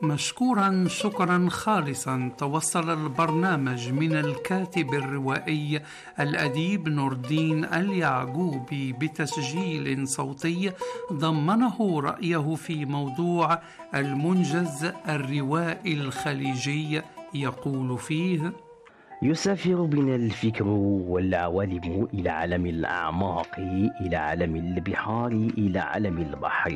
مشكورا شكرا خالصا. توصل البرنامج من الكاتب الروائي الأديب نور الدين اليعقوبي بتسجيل صوتي ضمنه رأيه في موضوع المنجز الروائي الخليجي، يقول فيه: يسافر بنا الفكر والعوالم إلى عالم الأعماق، إلى عالم البحار، إلى عالم البحر.